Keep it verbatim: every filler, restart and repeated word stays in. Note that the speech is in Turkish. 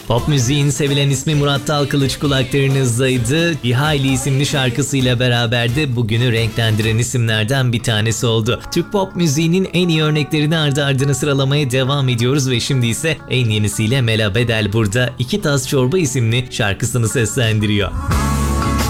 Pop müziğin sevilen ismi Murat Dal Kılıç kulaklarınızdaydı. Bir Hayli isimli şarkısıyla beraber de bugünü renklendiren isimlerden bir tanesi oldu. Türk pop müziğinin en iyi örneklerini ardı ardına sıralamaya devam ediyoruz ve şimdi ise en yenisiyle Mela Bedel burada İki Tas Çorba isimli şarkısını seslendiriyor.